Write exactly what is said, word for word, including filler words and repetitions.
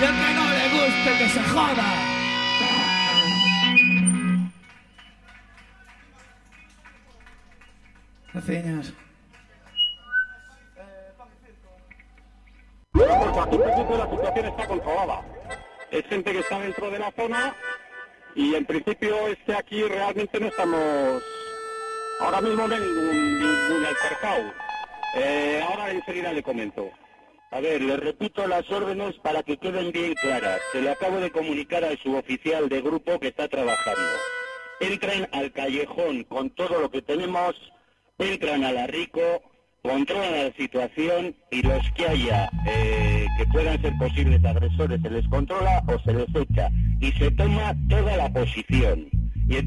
Y el que no le guste, que se joda. Gracias. Bueno, pues aquí en principio la situación está controlada. Es gente que está dentro de la zona y en principio este aquí realmente no estamos... Ahora mismo no hay ningún, ningún altercado. Eh, ahora enseguida le comento. A ver, les repito las órdenes para que queden bien claras. Se lo acabo de comunicar al suboficial de grupo que está trabajando. Entran al callejón con todo lo que tenemos, entran a la Rico, controlan la situación y los que haya eh, que puedan ser posibles agresores se les controla o se les echa. Y se toma toda la posición.